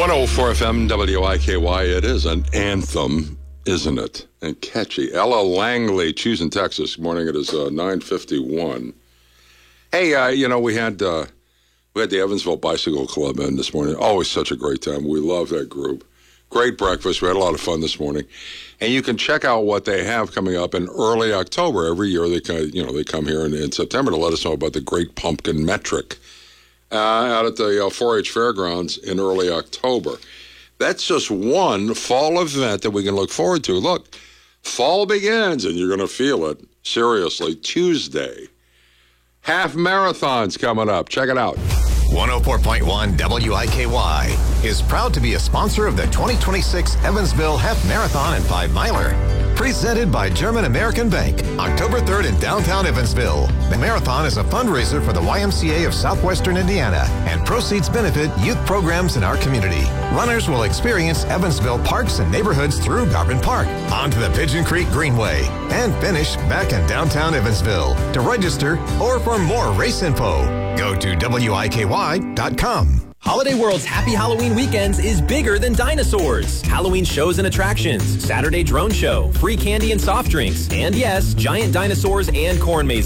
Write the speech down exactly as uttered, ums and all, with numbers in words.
one oh four F M W I K Y. It is an anthem, isn't it? And catchy. Ella Langley, choosing Texas. Good morning. It is uh, nine fifty-one. Hey, uh, you know, we had uh, we had the Evansville Bicycle Club in this morning. Always such a great time. We love that group. Great breakfast. We had a lot of fun this morning. And you can check out what they have coming up in early October. Every year they come, you know, they come here in, in September to let us know about the Great Pumpkin Metric uh, out at the uh, four H Fairgrounds in early October. That's just one fall event that we can look forward to. Look, fall begins, and you're going to feel it, seriously, Tuesday. Half marathons coming up. Check it out. one oh four point one W I K Y is proud to be a sponsor of the twenty twenty-six Evansville Half Marathon and Five Miler. Presented by German American Bank, October third in downtown Evansville. The marathon is a fundraiser for the Y M C A of Southwestern Indiana, and proceeds benefit youth programs in our community. Runners will experience Evansville parks and neighborhoods through Garvin Park, onto the Pigeon Creek Greenway, and finish back in downtown Evansville. To register or for more race info, go to W I K Y dot com. Holiday World's Happy Halloween Weekends is bigger than dinosaurs. Halloween shows and attractions, Saturday drone show, free candy and soft drinks, and yes, giant dinosaurs and corn mazes.